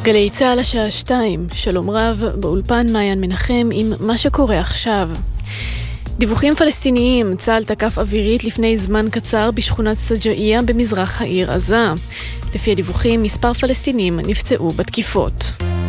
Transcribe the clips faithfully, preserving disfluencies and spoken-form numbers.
גלי צהל השעה שתיים, שלום רב, באולפן מעיין מנחם עם מה שקורה עכשיו. דיווחים פלסטיניים, צה"ל תקף אווירית לפני זמן קצר בשכונת סג'איה במזרח העיר עזה. לפי הדיווחים, מספר פלסטינים נפצעו בתקיפות.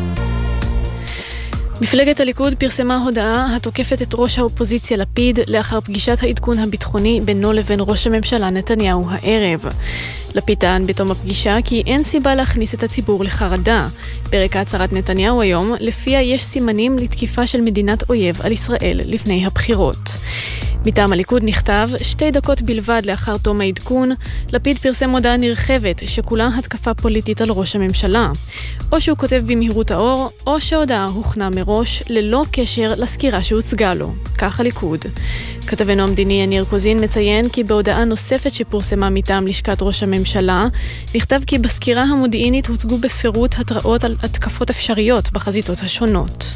מפלגת הליכוד פרסמה הודעה התוקפת את ראש האופוזיציה לפיד לאחר פגישת העדכון הביטחוני בינו לבין ראש הממשלה נתניהו הערב. לפיד טען בתום הפגישה כי אין סיבה להכניס את הציבור לחרדה. ברקע הצהרת נתניהו היום, לפיה יש סימנים לתקיפה של מדינת אויב על ישראל לפני הבחירות. מטעם הליכוד נכתב, שתי דקות בלבד לאחר תום העדכון, לפיד פרסם הודעה נרחבת שכולה התקפה פוליטית על ראש הממשלה. או שהוא כותב במהירות האור, או שההודעה הוכנה מראש ללא קשר לסקירה שהוצגה לו. כך הליכוד. כתבנו המדיני יניר קוזין מציין כי בהודעה נוספת שפורסמה מטעם לשכת ראש הממשלה, נכתב כי בסקירה המודיעינית הוצגו בפירוט התראות על התקפות אפשריות בחזיתות השונות.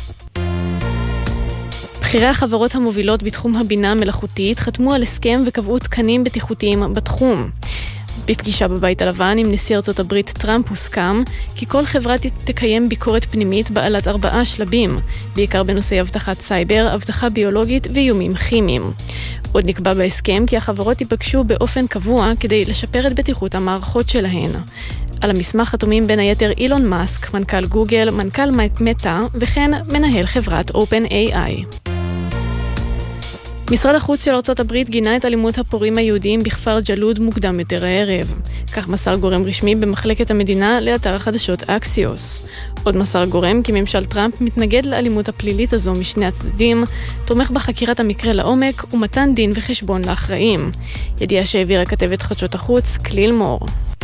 בחירי החברות המובילות בתחום הבינה המלאכותית חתמו על הסכם וקבעו תקנים בטיחותיים בתחום. בפגישה בבית הלבן עם נשיא ארצות הברית טראמפ הוסכם כי כל חברה תקיים ביקורת פנימית בעלת ארבעה שלבים, בעיקר בנושאי הבטחת סייבר, הבטחה ביולוגית ואיומים כימיים. עוד נקבע בהסכם כי החברות ייפגשו באופן קבוע כדי לשפר את בטיחות המערכות שלהן. על המסמך חתומים בין היתר אילון מאסק, מנכ"ל גוגל, מנכ"ל מטא וכן מנהל חברת אופן איי איי. משרד החוץ של ארצות הברית גינה את אלימות הפורעים היהודיים בכפר ג'לוד מוקדם יותר הערב. כך מסר גורם רשמי במחלקת המדינה לאתר החדשות אקסיוס. עוד מסר גורם כי ממשל טראמפ מתנגד לאלימות הפלילית הזו משני הצדדים, תומך בחקירת המקרה לעומק ומתן דין וחשבון לאחראים. ידיעה שהעבירה כתבת חדשות החוץ, קליל מור.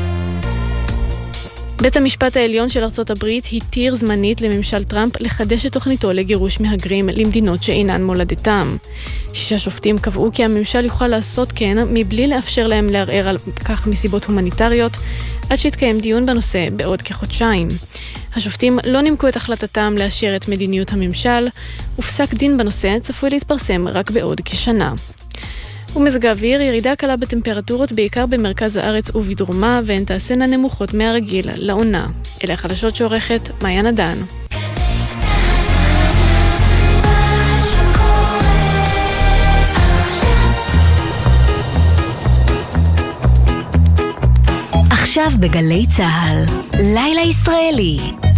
בית המשפט העליון של ארצות הברית התיר זמנית לממשל טראמפ לחדש את תוכניתו לגירוש מהגרים למדינות שאינן מולדתם. שישה שופטים קבעו כי הממשל יוכל לעשות כן מבלי לאפשר להם לערער על כך מסיבות הומניטריות, עד שיתקיים דיון בנושא בעוד כחודשיים. השופטים לא נימקו את החלטתם לאשר את מדיניות הממשל, ופסק דין בנושא צפוי להתפרסם רק בעוד כשנה. ומזג האוויר, ירידה קלה בטמפרטורות בעיקר במרכז הארץ ובדרומה, והן תעשינה נמוכות מהרגיל לעונה. אלה החדשות שעורכת מעיין עדן. עכשיו בגלי צהל, לילה ישראלי.